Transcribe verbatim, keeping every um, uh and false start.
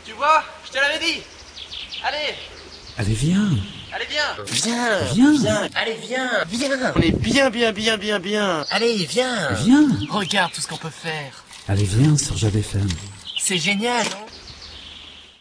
Tu vois, je te l'avais dit. Allez. Allez, viens. Allez, viens. Viens. Viens. Viens. Allez, viens. Viens. On est bien, bien, bien, bien, bien. Allez, viens. Viens. Regarde tout ce qu'on peut faire. Allez, viens sur Jade F M. C'est génial, non ?